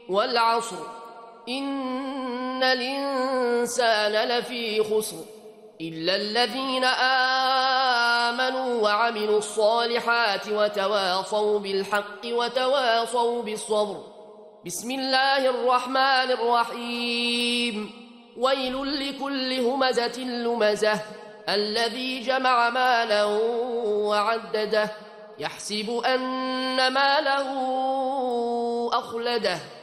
والعصر إن الإنسان لفي خسر إلا الذين آمنوا وعملوا الصالحات وتواصوا بالحق وتواصوا بالصبر. بسم الله الرحمن الرحيم. ويل لكل همزة لمزة الذي جمع مالا وعدده يحسب أن ماله أخلده